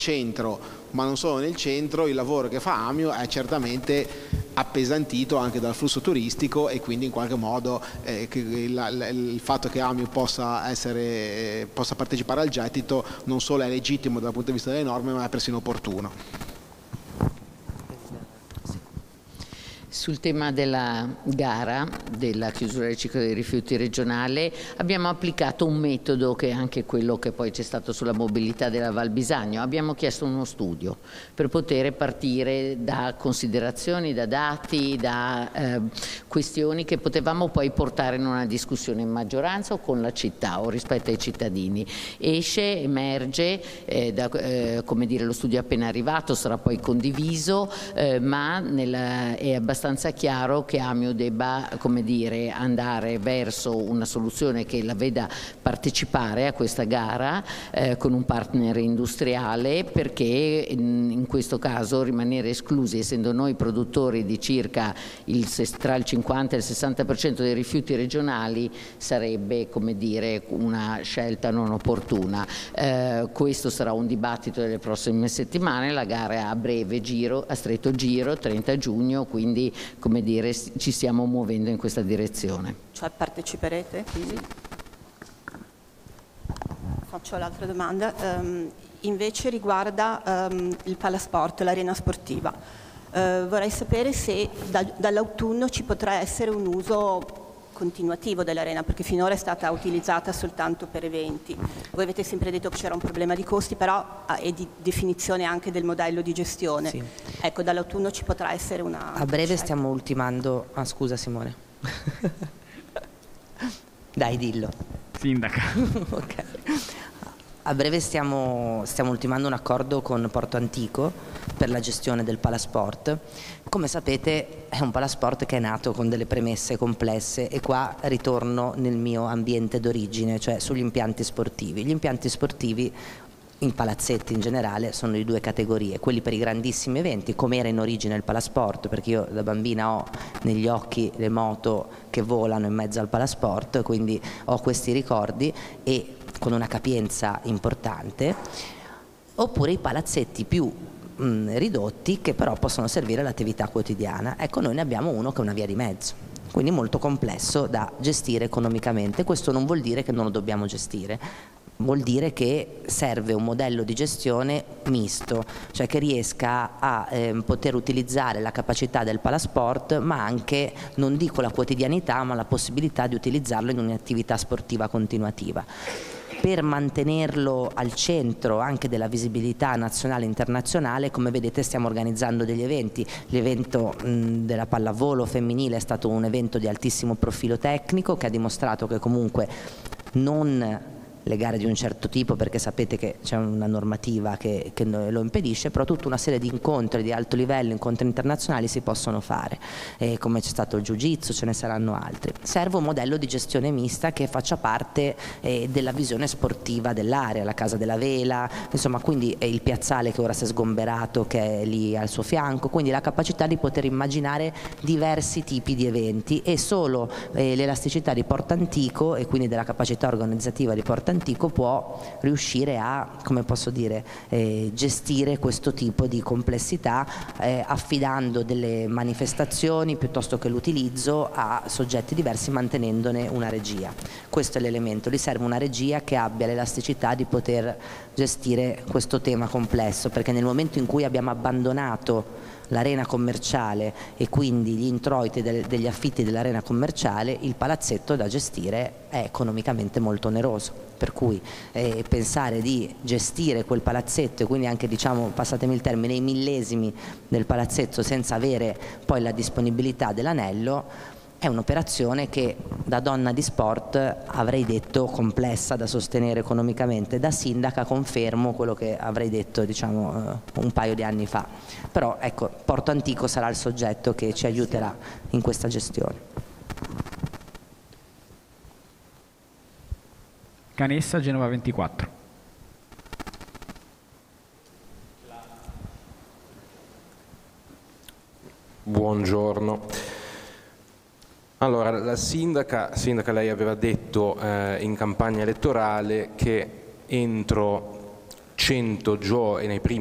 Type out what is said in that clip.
centro, ma non solo nel centro, il lavoro che fa Amio è certamente appesantito anche dal flusso turistico, e quindi in qualche modo il fatto che Amio possa partecipare al gettito non solo è legittimo dal punto di vista delle norme, ma è persino opportuno. Sul tema della gara, della chiusura del ciclo dei rifiuti regionale, abbiamo applicato un metodo che è anche quello che poi c'è stato sulla mobilità della Val Bisagno. Abbiamo chiesto uno studio per poter partire da considerazioni, da dati, da questioni che potevamo poi portare in una discussione in maggioranza o con la città o rispetto ai cittadini. Emerge, come dire, lo studio è appena arrivato, sarà poi condiviso, ma è abbastanza chiaro che Amio debba, come dire, andare verso una soluzione che la veda partecipare a questa gara con un partner industriale, perché in questo caso rimanere esclusi, essendo noi produttori di circa tra il 50 e il 60% dei rifiuti regionali, sarebbe, come dire, una scelta non opportuna. Questo sarà un dibattito delle prossime settimane. La gara è a breve giro, a stretto giro, 30 giugno, quindi, come dire, ci stiamo muovendo in questa direzione. Cioè parteciperete? Quindi? Faccio l'altra domanda, invece riguarda il palasport, l'arena sportiva. Vorrei sapere se dall'autunno ci potrà essere un uso continuativo dell'arena, perché finora è stata utilizzata soltanto per eventi. Voi avete sempre detto che c'era un problema di costi, però e di definizione anche del modello di gestione. Sì. Ecco, dall'autunno ci potrà essere una... A breve stiamo ultimando... Ah, scusa Simone. Dai, dillo. Sindaca. Ok. A breve stiamo ultimando un accordo con Porto Antico per la gestione del palasport. Come sapete è un palasport che è nato con delle premesse complesse, e qua ritorno nel mio ambiente d'origine, cioè sugli impianti sportivi. Gli impianti sportivi in palazzetti in generale sono di due categorie: quelli per i grandissimi eventi, come era in origine il palasport, perché io da bambina ho negli occhi le moto che volano in mezzo al palasport, quindi ho questi ricordi, e con una capienza importante, oppure i palazzetti più ridotti, che però possono servire all'attività quotidiana. Ecco, noi ne abbiamo uno che è una via di mezzo, quindi molto complesso da gestire economicamente. Questo non vuol dire che non lo dobbiamo gestire, vuol dire che serve un modello di gestione misto, cioè che riesca a poter utilizzare la capacità del palasport, ma anche, non dico la quotidianità, ma la possibilità di utilizzarlo in un'attività sportiva continuativa. Per mantenerlo al centro anche della visibilità nazionale e internazionale, come vedete stiamo organizzando degli eventi. L'evento della pallavolo femminile è stato un evento di altissimo profilo tecnico, che ha dimostrato che comunque non le gare di un certo tipo, perché sapete che c'è una normativa che lo impedisce, però tutta una serie di incontri di alto livello, incontri internazionali si possono fare, come c'è stato il Jiu-Jitsu, ce ne saranno altri. Serve un modello di gestione mista che faccia parte della visione sportiva dell'area, la Casa della Vela, insomma, quindi il piazzale che ora si è sgomberato, che è lì al suo fianco, quindi la capacità di poter immaginare diversi tipi di eventi, e solo l'elasticità di Porto Antico, e quindi della capacità organizzativa di Porto Antico, può riuscire a, come posso dire, gestire questo tipo di complessità, affidando delle manifestazioni piuttosto che l'utilizzo a soggetti diversi, mantenendone una regia. Questo è l'elemento, gli serve una regia che abbia l'elasticità di poter gestire questo tema complesso, perché nel momento in cui abbiamo abbandonato l'arena commerciale e quindi gli introiti degli affitti dell'arena commerciale, il palazzetto da gestire è economicamente molto oneroso. Per cui pensare di gestire quel palazzetto, e quindi anche, diciamo, passatemi il termine, i millesimi del palazzetto, senza avere poi la disponibilità dell'anello, è un'operazione che da donna di sport avrei detto complessa da sostenere economicamente. Da sindaca confermo quello che avrei detto, diciamo, un paio di anni fa. Però ecco, Porto Antico sarà il soggetto che ci aiuterà in questa gestione. Canessa, Genova 24. Buongiorno. Allora, la sindaca, lei aveva detto in campagna elettorale che entro 100 nei primi